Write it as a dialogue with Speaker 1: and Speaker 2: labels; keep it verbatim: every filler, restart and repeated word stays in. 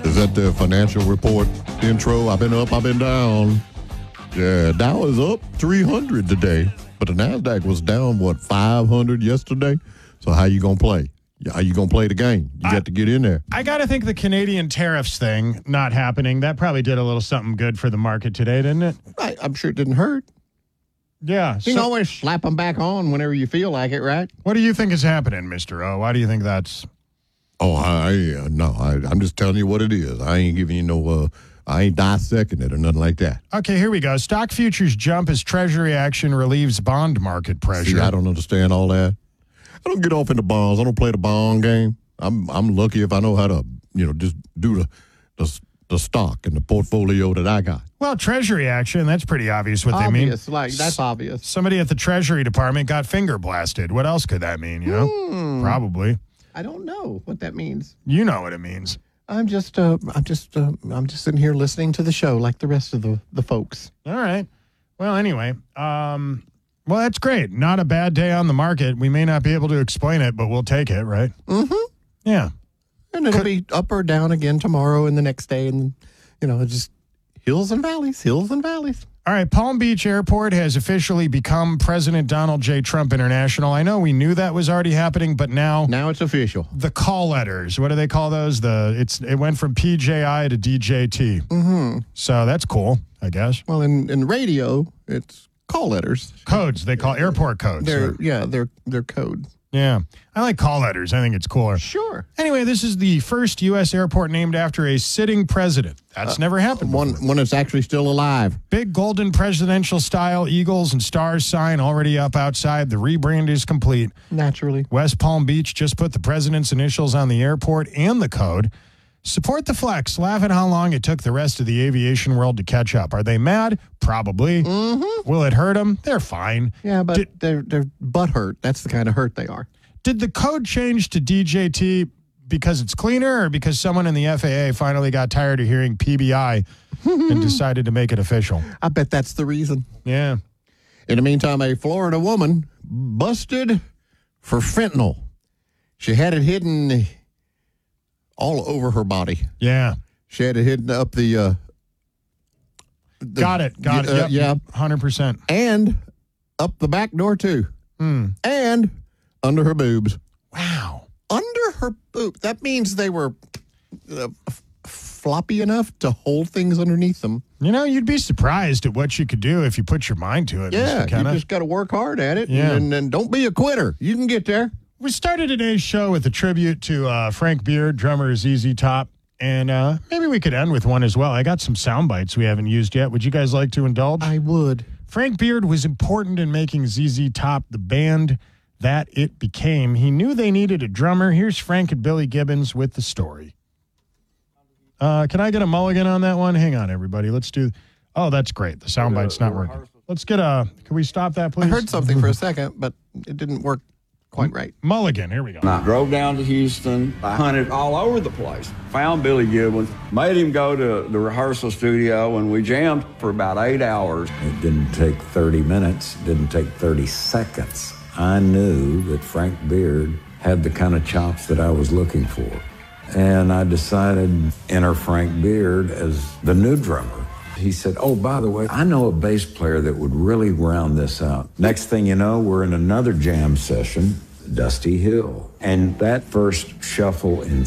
Speaker 1: Is that the financial report intro? I've been up, I've been down. Yeah, Dow is up three hundred today, but the NASDAQ was down, what, five hundred yesterday? So how you going to play? How you going to play the game? You
Speaker 2: I,
Speaker 1: got to get in there.
Speaker 2: I got to think the Canadian tariffs thing not happening, that probably did a little something good for the market today, didn't it?
Speaker 1: I, I'm sure it didn't hurt.
Speaker 2: Yeah.
Speaker 1: You
Speaker 2: So,
Speaker 1: can always slap them back on whenever you feel like it, right?
Speaker 2: what do you think is happening, Mister O? Why do you think that's...
Speaker 1: Oh, I, uh, no, I, I'm just telling you what it is. I ain't giving you no, uh, I ain't dissecting it or nothing like that.
Speaker 2: Okay, here we go. Stock futures jump as Treasury action relieves bond market pressure.
Speaker 1: See, I don't understand all that. I don't get off into bonds. I don't play the bond game. I'm I'm lucky if I know how to, you know, just do the the, the stock and the portfolio that I got.
Speaker 2: Well, Treasury action, that's pretty obvious what they mean.
Speaker 1: Obvious, like, that's obvious.
Speaker 2: Somebody at the Treasury Department got finger blasted. What else could that mean, you know?
Speaker 1: Hmm.
Speaker 2: Probably.
Speaker 1: I don't know what that means.
Speaker 2: You know what it means.
Speaker 1: I'm just, uh, I'm just, uh, I'm just sitting here listening to the show like the rest of the, the folks.
Speaker 2: All right. Well, anyway, um, well, that's great. Not a bad day on the market. We may not be able to explain it, but we'll take it, right?
Speaker 1: Mm-hmm.
Speaker 2: Yeah.
Speaker 1: And it'll be up or down again tomorrow and the next day, and you know, just hills and valleys, hills and valleys.
Speaker 2: All right, Palm Beach Airport has officially become President Donald J. Trump International. I know we knew that was already happening, but now
Speaker 1: Now it's official.
Speaker 2: the call letters, what do they call those? The it's it went from P J I to D J T.
Speaker 1: Mm-hmm.
Speaker 2: So that's cool, I guess.
Speaker 1: Well, in, in radio, it's call letters.
Speaker 2: Codes, they call airport codes.
Speaker 1: They're yeah, they're they're code.
Speaker 2: Yeah. I like call letters. I think it's cooler.
Speaker 1: Sure.
Speaker 2: Anyway, this is the first U S airport named after a sitting president. That's
Speaker 1: Uh,
Speaker 2: never happened
Speaker 1: One
Speaker 2: before.
Speaker 1: one that's actually still alive.
Speaker 2: Big golden presidential style Eagles and Stars sign already up outside. The rebrand is complete.
Speaker 1: Naturally.
Speaker 2: West Palm Beach just put the president's initials on the airport and the code. Support the flex. Laugh at how long it took the rest of the aviation world to catch up. Are they mad? Probably.
Speaker 1: Mm-hmm.
Speaker 2: Will it hurt them? They're fine.
Speaker 1: Yeah, but
Speaker 2: Did-
Speaker 1: they're they're butt hurt. That's the kind of hurt they are.
Speaker 2: Did the code change to D J T because it's cleaner or because someone in the F A A finally got tired of hearing P B I and decided to make it official?
Speaker 1: I bet that's the reason.
Speaker 2: Yeah.
Speaker 1: In the meantime, a Florida woman busted for fentanyl. She had it hidden all over her body.
Speaker 2: Yeah.
Speaker 1: She had it hidden up the... Uh, the
Speaker 2: Got it. Got it.
Speaker 1: uh,
Speaker 2: Yep.
Speaker 1: Yeah.
Speaker 2: one hundred percent.
Speaker 1: And up the back door, too.
Speaker 2: Mm.
Speaker 1: And under her boobs.
Speaker 2: Wow.
Speaker 1: Under her boob. That means they were uh, f- floppy enough to hold things underneath them.
Speaker 2: You know, you'd be surprised at what you could do if you put your mind to it.
Speaker 1: Yeah,
Speaker 2: Mister
Speaker 1: you
Speaker 2: McKenna.
Speaker 1: just got to work hard at it.
Speaker 2: Yeah.
Speaker 1: And, and don't be a quitter. You can get there.
Speaker 2: We started today's show with a tribute to uh, Frank Beard, drummer of Z Z Top. And uh, maybe we could end with one as well. I got some sound bites we haven't used yet. Would you guys like to indulge?
Speaker 1: I would.
Speaker 2: Frank Beard was important in making Z Z Top the band that it became. He knew they needed a drummer. Here's Frank and Billy Gibbons with the story. Uh, can I get a mulligan on that one? Hang on, everybody. Let's do... Oh, that's great. The soundbite's not working. Let's get a... Can we stop that, please?
Speaker 1: I heard something for a second, but it didn't work quite right.
Speaker 2: Mulligan. Here we go.
Speaker 3: I drove down to Houston. I hunted all over the place. Found Billy Gibbons, made him go to the rehearsal studio, and we jammed for about eight hours.
Speaker 4: It didn't take thirty minutes, didn't take thirty seconds. I knew that Frank Beard had the kind of chops that I was looking for. And I decided to enter Frank Beard as the new drummer. He said, oh, by the way, I know a bass player that would really round this out. Next thing you know, we're in another jam session, Dusty Hill. And that first shuffle in